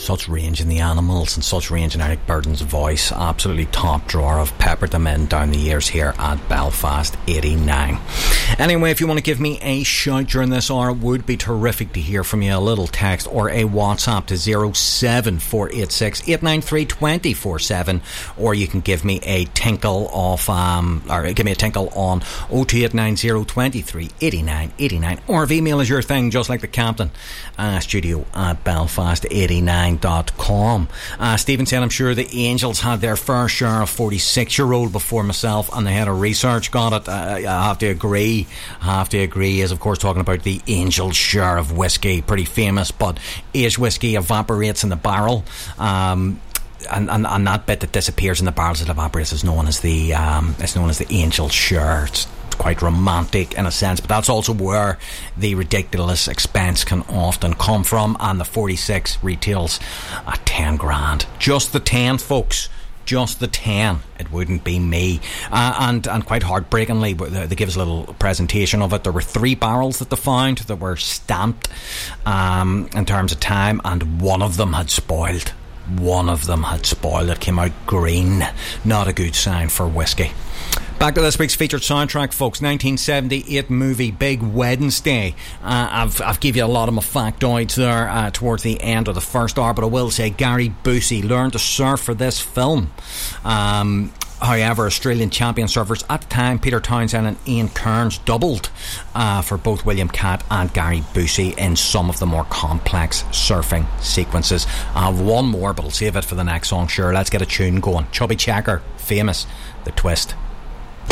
such range in the animals and such range in Eric Burdon's voice. Absolutely top drawer. I've peppered them in down the years here at Belfast 89. Anyway, if you want to give me a shout during this hour, it would be terrific to hear from you. A little text or a WhatsApp to 07486 893 247, or you can give me a tinkle off or give me a tinkle on 02890 23 89 89, or if email is your thing, just like the captain, studio at belfast89.com. Stephen said, I'm sure the Angels had their fair share of 46-year-old before myself, and they had a research got it. I have to agree. Is of course talking about the Angels share of whiskey, pretty famous, but aged whiskey evaporates in the barrel. And that bit that disappears in the barrels that evaporates is known as the Angel share. It's quite romantic in a sense, but that's also where the ridiculous expense can often come from. And the 46 retails at 10 grand, just the 10, folks. Just the 10. It wouldn't be me. And quite heartbreakingly, they give us a little presentation of it. There were 3 barrels that they found that were stamped in terms of time, and one of them had spoiled. It came out green. Not a good sign for whiskey. Back to this week's featured soundtrack, folks. 1978 movie Big Wednesday. I've give you a lot of my factoids there towards the end of the first hour, but I will say Gary Busey learned to surf for this film. However, Australian champion surfers at the time, Peter Townsend and Ian Kearns, doubled for both William Catt and Gary Busey in some of the more complex surfing sequences. I have one more, but I'll save it for the next song. Sure, let's get a tune going. Chubby Checker, famous, The Twist.